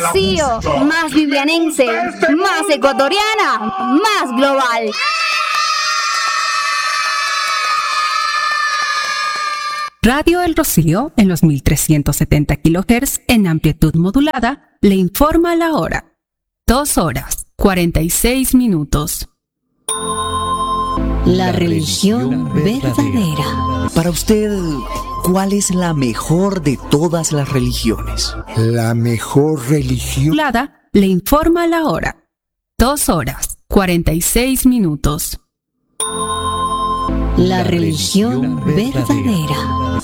Rocío, más vivianense, más ecuatoriana, más global. Radio El Rocío, en los 1370 kHz en amplitud modulada, le informa la hora. 2:46. La religión verdadera. Para usted, ¿cuál es la mejor de todas las religiones? La mejor religión. Modulada, le informa la hora. 2:46. La religión verdadera.